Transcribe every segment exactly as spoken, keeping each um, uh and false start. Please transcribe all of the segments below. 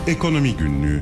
Ekonomi Günlüğü.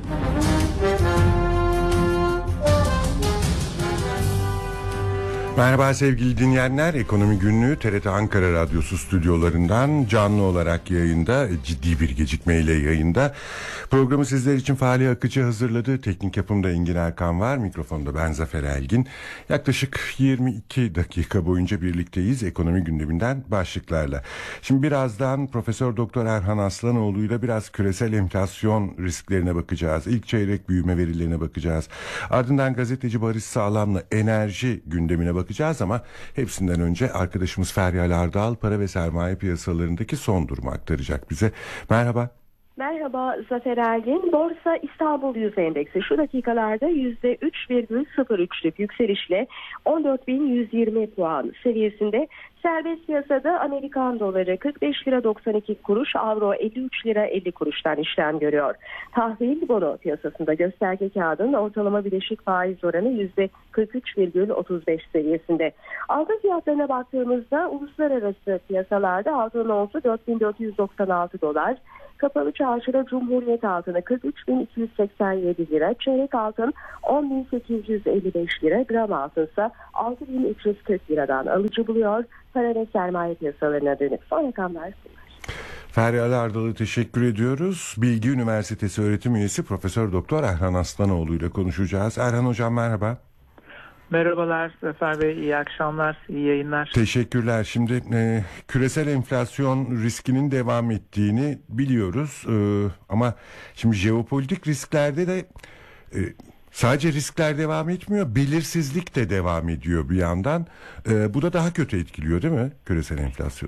Merhaba sevgili dinleyenler, Ekonomi Günlüğü T R T Ankara Radyosu stüdyolarından canlı olarak yayında, ciddi bir gecikmeyle yayında. Programı sizler için Fahri Akıcı hazırladı. Teknik yapımda Engin Erkan var, mikrofonda ben Zafer Elgin. Yaklaşık yirmi iki dakika boyunca birlikteyiz ekonomi gündeminden başlıklarla. Şimdi birazdan Profesör Doktor Erhan Aslanoğlu ile biraz küresel enflasyon risklerine bakacağız. İlk çeyrek büyüme verilerine bakacağız. Ardından gazeteci Barış Sağlam'la enerji gündemine bakacağız. bakacağız ama hepsinden önce arkadaşımız Feryal Ardal para ve sermaye piyasalarındaki son durumu aktaracak bize. Merhaba. Merhaba Zafer Elgin. Borsa İstanbul Yüz Endeksi şu dakikalarda yüzde üç virgül sıfır üçlük yükselişle on dört bin yüz yirmi puan seviyesinde. Serbest piyasada Amerikan doları kırk beş lira doksan iki kuruş, avro elli üç lira elli kuruştan işlem görüyor. Tahvil bono piyasasında gösterge kağıdın ortalama bileşik faiz oranı yüzde kırk üç virgül otuz beş seviyesinde. Altın fiyatlarına baktığımızda uluslararası piyasalarda altın onsu dört bin dört yüz doksan altı dolar, kapalı çarşıda Cumhuriyet altını kırk üç bin iki yüz seksen yedi lira, çeyrek altın on bin sekiz yüz elli beş lira, gram altınsa altı bin üç yüz kırk liradan alıcı buluyor. Para ve sermaye piyasalarına dönük son rakamlar bunlar. Feryal Ardal'a teşekkür ediyoruz. Bilgi Üniversitesi öğretim üyesi Profesör Doktor Erhan Aslanoğlu ile konuşacağız. Erhan Hocam merhaba. Merhabalar Zafer Bey, iyi akşamlar, iyi yayınlar. Teşekkürler. Şimdi e, küresel enflasyon riskinin devam ettiğini biliyoruz. E, ama şimdi jeopolitik risklerde de e, sadece riskler devam etmiyor, belirsizlik de devam ediyor bir yandan. E, bu da daha kötü etkiliyor değil mi küresel enflasyon?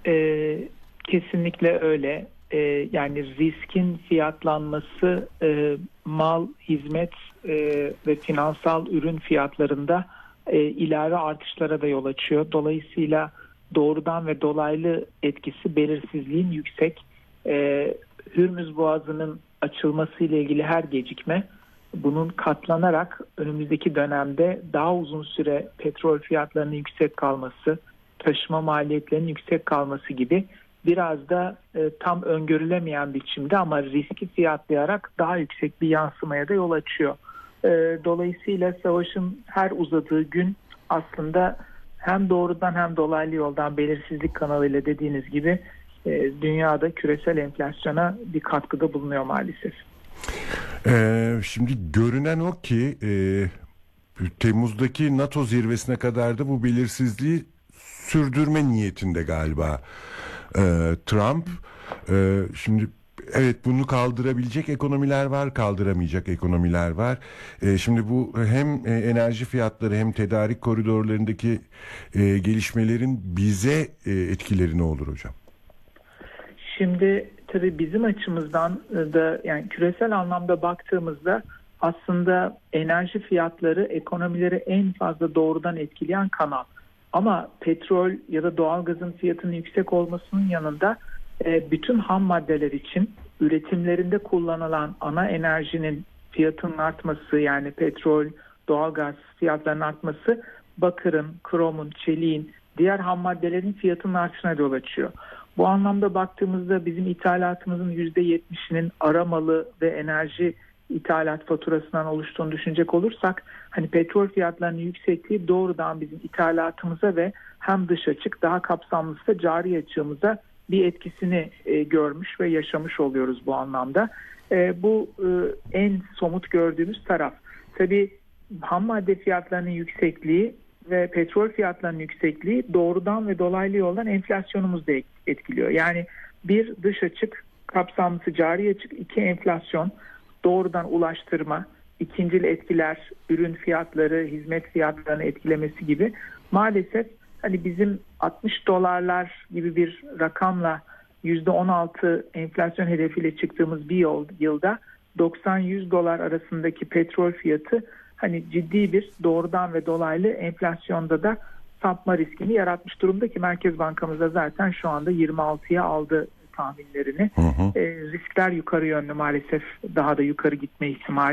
E, kesinlikle öyle. E, yani riskin fiyatlanması e, mal, hizmet e, ve finansal ürün fiyatlarında e, ilave artışlara da yol açıyor. Dolayısıyla doğrudan ve dolaylı etkisi belirsizliğin yüksek. E, Hürmüz Boğazı'nın açılması ile ilgili her gecikme bunun katlanarak önümüzdeki dönemde daha uzun süre petrol fiyatlarının yüksek kalması, taşıma maliyetlerinin yüksek kalması gibi biraz da e, tam öngörülemeyen biçimde ama riski fiyatlayarak daha yüksek bir yansımaya da yol açıyor. E, dolayısıyla savaşın her uzadığı gün aslında hem doğrudan hem dolaylı yoldan belirsizlik kanalıyla dediğiniz gibi e, dünyada küresel enflasyona bir katkıda bulunuyor maalesef. Ee, şimdi görünen o ki e, Temmuz'daki NATO zirvesine kadar da bu belirsizliği sürdürme niyetinde galiba e, Trump. E, şimdi evet, bunu kaldırabilecek ekonomiler var, kaldıramayacak ekonomiler var. E, şimdi bu hem e, enerji fiyatları hem tedarik koridorlarındaki e, gelişmelerin bize e, etkileri ne olur hocam? Şimdi tabii bizim açımızdan da yani küresel anlamda baktığımızda aslında enerji fiyatları ekonomileri en fazla doğrudan etkileyen kanal. Ama petrol ya da doğalgazın fiyatının yüksek olmasının yanında bütün ham maddeler için üretimlerinde kullanılan ana enerjinin fiyatının artması, yani petrol, doğalgaz fiyatlarının artması bakırın, kromun, çeliğin, diğer ham maddelerin fiyatının artışına yol açıyor. Bu anlamda baktığımızda bizim ithalatımızın yüzde yetmişinin aramalı ve enerji ithalat faturasından oluştuğunu düşünecek olursak, hani petrol fiyatlarının yüksekliği doğrudan bizim ithalatımıza ve hem dış açık daha kapsamlısı cari açığımıza bir etkisini e, görmüş ve yaşamış oluyoruz bu anlamda. E, bu e, en somut gördüğümüz taraf. Tabii ham madde fiyatlarının yüksekliği ve petrol fiyatlarının yüksekliği doğrudan ve dolaylı yoldan enflasyonumuzu da etkiliyor. Yani bir dış açık kapsamlısı cari açık, iki enflasyon, doğrudan ulaştırma, ikincil etkiler, ürün fiyatları, hizmet fiyatlarını etkilemesi gibi maalesef hani bizim altmış dolarlar gibi bir rakamla yüzde on altı enflasyon hedefiyle çıktığımız bir yıl, yılda doksan yüz dolar arasındaki petrol fiyatı hani ciddi bir doğrudan ve dolaylı enflasyonda da sapma riskini yaratmış durumda ki Merkez Bankamız da zaten şu anda yirmi altıya aldı tahminlerini. Hı hı. E, riskler yukarı yönlü, maalesef daha da yukarı gitme ihtimali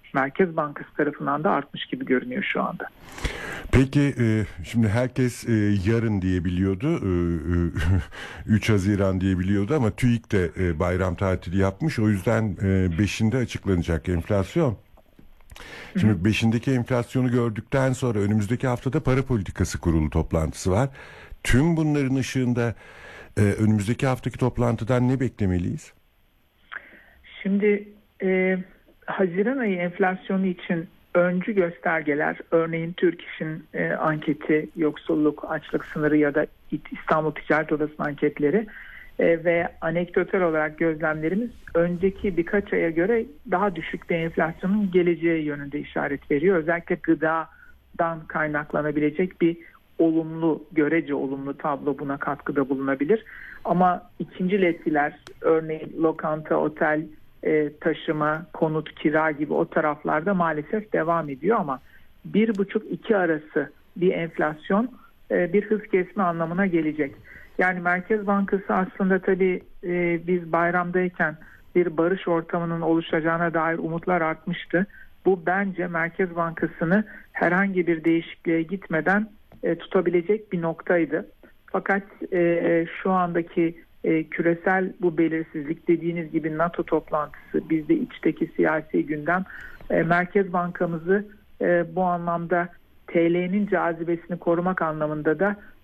Merkez Bankası tarafından da artmış gibi görünüyor şu anda. Peki şimdi herkes yarın diyebiliyordu, üç Haziran diyebiliyordu ama TÜİK de bayram tatili yapmış. O yüzden beşinde açıklanacak enflasyon. Şimdi beşindeki enflasyonu gördükten sonra önümüzdeki haftada para politikası kurulu toplantısı var. Tüm bunların ışığında önümüzdeki haftaki toplantıdan ne beklemeliyiz? Şimdi e, Haziran ayı enflasyonu için öncü göstergeler, örneğin Türk İş'in e, anketi, yoksulluk, açlık sınırı ya da İstanbul Ticaret Odası'nın anketleri e, ve anekdotal olarak gözlemlerimiz önceki birkaç aya göre daha düşük bir enflasyonun geleceği yönünde işaret veriyor. Özellikle gıdadan kaynaklanabilecek bir olumlu, görece olumlu tablo buna katkıda bulunabilir. Ama ikinci etkiler, örneğin lokanta, otel, E, taşıma, konut, kira gibi o taraflarda maalesef devam ediyor ama bir buçuk iki arası bir enflasyon e, bir hız kesme anlamına gelecek. Yani Merkez Bankası aslında tabii e, biz bayramdayken bir barış ortamının oluşacağına dair umutlar artmıştı. Bu bence Merkez Bankası'nı herhangi bir değişikliğe gitmeden e, tutabilecek bir noktaydı. Fakat e, şu andaki E, küresel bu belirsizlik, dediğiniz gibi NATO toplantısı, bizde içteki siyasi gündem e, Merkez Bankamızı e, bu anlamda T L'nin cazibesini korumak anlamında da